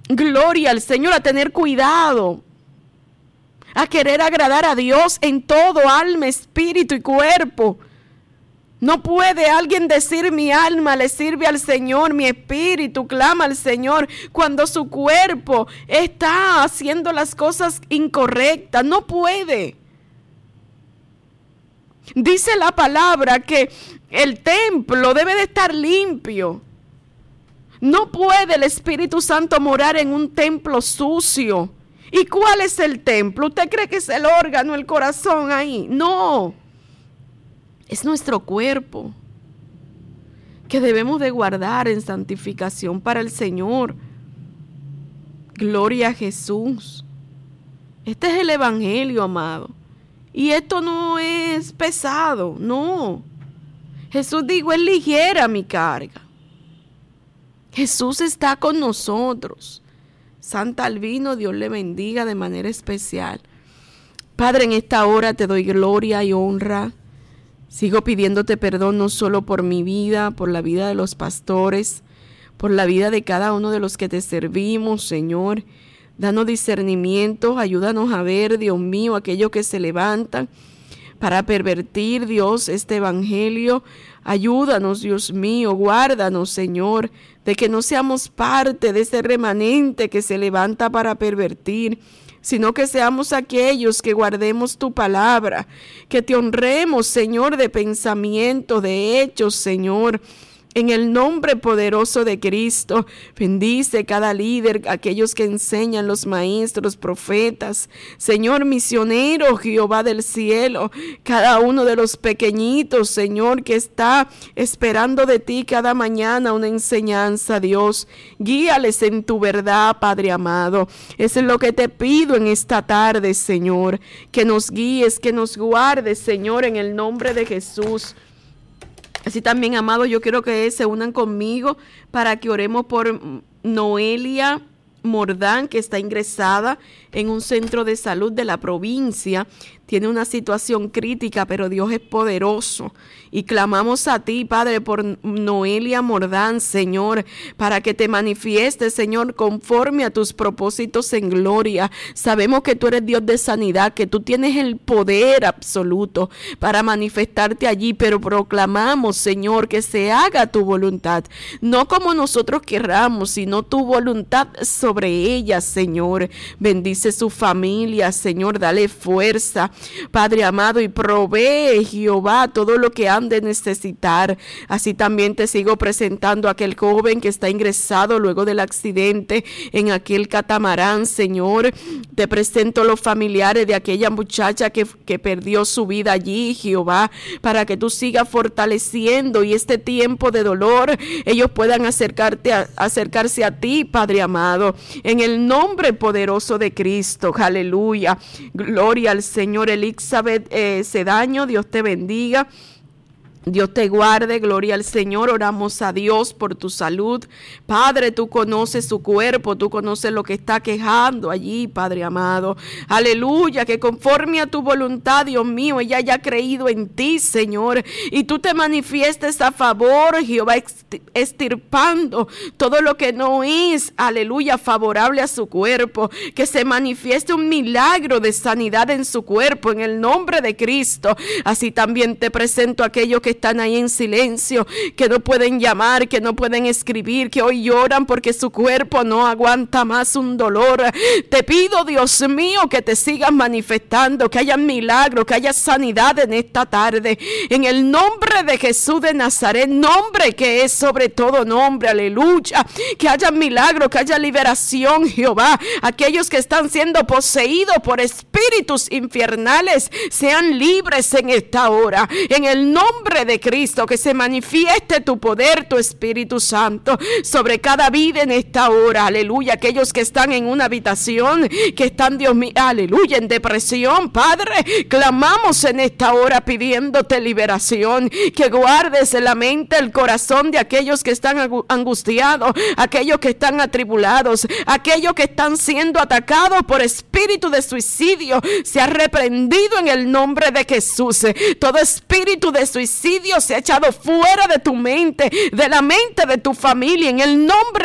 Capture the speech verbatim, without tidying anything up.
Gloria al Señor, a tener cuidado, a querer agradar a Dios en todo, alma, espíritu y cuerpo. No puede alguien decir mi alma le sirve al Señor, mi espíritu clama al Señor, cuando su cuerpo está haciendo las cosas incorrectas. No puede. Dice la palabra que el templo debe de estar limpio. No puede el Espíritu Santo morar en un templo sucio. ¿Y cuál es el templo? ¿Usted cree que es el órgano, el corazón ahí? No. Es nuestro cuerpo, que debemos de guardar en santificación para el Señor. Gloria a Jesús. Este es el Evangelio, amado. Y esto no es pesado, no. Jesús dijo, es ligera mi carga. Jesús está con nosotros. Santa Albino, Dios le bendiga de manera especial. Padre, en esta hora te doy gloria y honra. Sigo pidiéndote perdón no solo por mi vida, por la vida de los pastores, por la vida de cada uno de los que te servimos, Señor. Danos discernimiento, ayúdanos a ver, Dios mío, aquellos que se levantan para pervertir, Dios, este evangelio. Ayúdanos, Dios mío, guárdanos, Señor, de que no seamos parte de ese remanente que se levanta para pervertir, sino que seamos aquellos que guardemos tu palabra, que te honremos, Señor, de pensamiento, de hechos, Señor. En el nombre poderoso de Cristo, bendice cada líder, aquellos que enseñan, los maestros, profetas, Señor misionero, Jehová del cielo, cada uno de los pequeñitos, Señor, que está esperando de ti cada mañana una enseñanza, Dios. Guíales en tu verdad, Padre amado. Eso es lo que te pido en esta tarde, Señor, que nos guíes, que nos guardes, Señor, en el nombre de Jesús. Así también, amado, yo quiero que se unan conmigo para que oremos por Noelia Mordán, que está ingresada en un centro de salud de la provincia. Tiene una situación crítica, pero Dios es poderoso. Y clamamos a ti, Padre, por Noelia Mordán, Señor, para que te manifiestes, Señor, conforme a tus propósitos en gloria. Sabemos que tú eres Dios de sanidad, que tú tienes el poder absoluto para manifestarte allí, pero proclamamos, Señor, que se haga tu voluntad, no como nosotros querramos, sino tu voluntad sobre ella, Señor. Bendice su familia, Señor, dale fuerza, Padre amado, y provee, Jehová, todo lo que han de necesitar. Así también te sigo presentando a aquel joven que está ingresado luego del accidente en aquel catamarán, Señor. Te presento los familiares de aquella muchacha que, que perdió su vida allí, Jehová, para que tú sigas fortaleciendo y este tiempo de dolor ellos puedan acercarte a, acercarse a ti, Padre amado, en el nombre poderoso de Cristo. Aleluya. Gloria al Señor. Elizabeth eh, Cedaño, Dios te bendiga. Dios te guarde, gloria al Señor. Oramos a Dios por tu salud. Padre, tú conoces su cuerpo, tú conoces lo que está quejando allí, Padre amado. Aleluya, que conforme a tu voluntad, Dios mío, ella haya creído en ti, Señor, y tú te manifiestes a favor, Jehová, extirpando todo lo que no es, aleluya, favorable a su cuerpo. Que se manifieste un milagro de sanidad en su cuerpo, en el nombre de Cristo. Así también te presento a aquellos que están ahí en silencio, que no pueden llamar, que no pueden escribir, que hoy lloran porque su cuerpo no aguanta más un dolor. Te pido, Dios mío, que te sigas manifestando, que haya milagros, que haya sanidad en esta tarde, en el nombre de Jesús de Nazaret, nombre que es sobre todo nombre, aleluya. Que haya milagros, que haya liberación, Jehová. Aquellos que están siendo poseídos por espíritus infernales sean libres en esta hora, en el nombre de Cristo. Que se manifieste tu poder, tu Espíritu Santo sobre cada vida en esta hora, aleluya. Aquellos que están en una habitación, que están, Dios mío, aleluya, en depresión, Padre, clamamos en esta hora pidiéndote liberación, que guardes la mente, el corazón de aquellos que están angustiados, aquellos que están atribulados, aquellos que están siendo atacados por espíritu de suicidio. Se ha reprendido en el nombre de Jesús. Todo espíritu de suicidio se ha echado fuera de tu mente, de la mente de tu familia, en el nombre